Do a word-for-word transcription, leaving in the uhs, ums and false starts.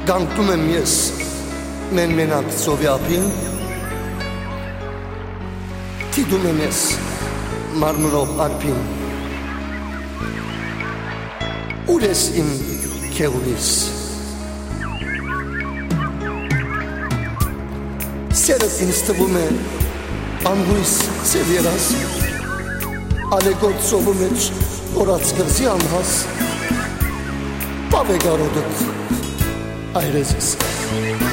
Գանքնում եմ ես մեն մենակ ծովյապին, թիդում եմ ես մարմրով արպին, ուր ես իմ քեղուրիս, սերդ ինձ թվում է անհույս ծև երաս, ալեգոտ ծովու մեջ որած կրզի անհաս, պավ է գարոդըտ այրեզիս